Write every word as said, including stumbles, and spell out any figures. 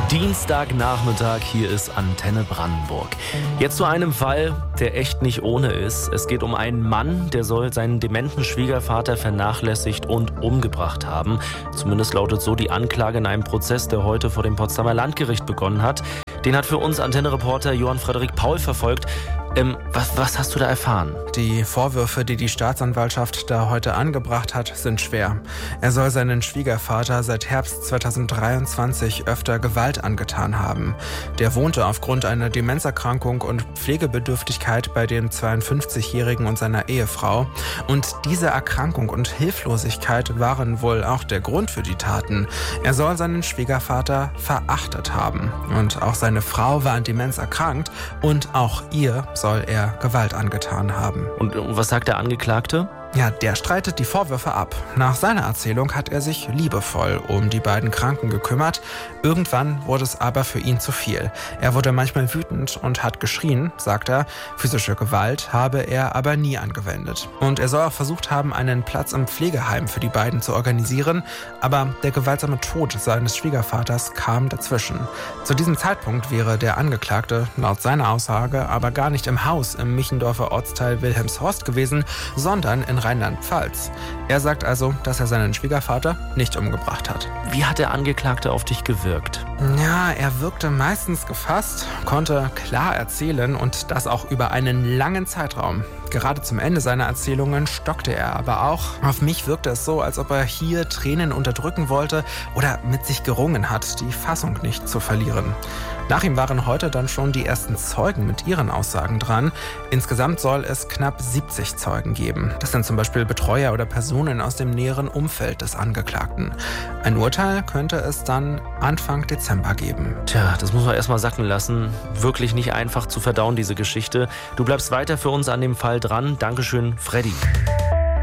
Dienstagnachmittag, hier ist Antenne Brandenburg. Jetzt zu einem Fall, der echt nicht ohne ist. Es geht um einen Mann, der soll seinen dementen Schwiegervater vernachlässigt und umgebracht haben. Zumindest lautet so die Anklage in einem Prozess, der heute vor dem Potsdamer Landgericht begonnen hat. Den hat für uns Antenne-Reporter Johann Frederik Paul verfolgt. Ähm, was, was hast du da erfahren? Die Vorwürfe, die die Staatsanwaltschaft da heute angebracht hat, sind schwer. Er soll seinen Schwiegervater seit Herbst zweitausenddreiundzwanzig öfter Gewalt angetan haben. Der wohnte aufgrund einer Demenzerkrankung und Pflegebedürftigkeit bei dem zweiundfünfzigjährigen und seiner Ehefrau. Und diese Erkrankung und Hilflosigkeit waren wohl auch der Grund für die Taten. Er soll seinen Schwiegervater verachtet haben. Und auch seine Frau war an Demenz erkrankt und auch ihr soll er Gewalt angetan haben. Und was sagt der Angeklagte? Ja, der streitet die Vorwürfe ab. Nach seiner Erzählung hat er sich liebevoll um die beiden Kranken gekümmert. Irgendwann wurde es aber für ihn zu viel. Er wurde manchmal wütend und hat geschrien, sagt er. Physische Gewalt habe er aber nie angewendet. Und er soll auch versucht haben, einen Platz im Pflegeheim für die beiden zu organisieren. Aber der gewaltsame Tod seines Schwiegervaters kam dazwischen. Zu diesem Zeitpunkt wäre der Angeklagte laut seiner Aussage aber gar nicht im Haus im Michendorfer Ortsteil Wilhelmshorst gewesen, sondern in Rheinland-Pfalz. Er sagt also, dass er seinen Schwiegervater nicht umgebracht hat. Wie hat der Angeklagte auf dich gewirkt? Ja, er wirkte meistens gefasst, konnte klar erzählen und das auch über einen langen Zeitraum. Gerade zum Ende seiner Erzählungen stockte er aber auch. Auf mich wirkte es so, als ob er hier Tränen unterdrücken wollte oder mit sich gerungen hat, die Fassung nicht zu verlieren. Nach ihm waren heute dann schon die ersten Zeugen mit ihren Aussagen dran. Insgesamt soll es knapp siebzig Zeugen geben. Das sind zum Beispiel Betreuer oder Personen aus dem näheren Umfeld des Angeklagten. Ein Urteil könnte es dann Anfang Dezember geben. Tja, das muss man erstmal sacken lassen. Wirklich nicht einfach zu verdauen, diese Geschichte. Du bleibst weiter für uns an dem Fall dran. Dankeschön, Freddy.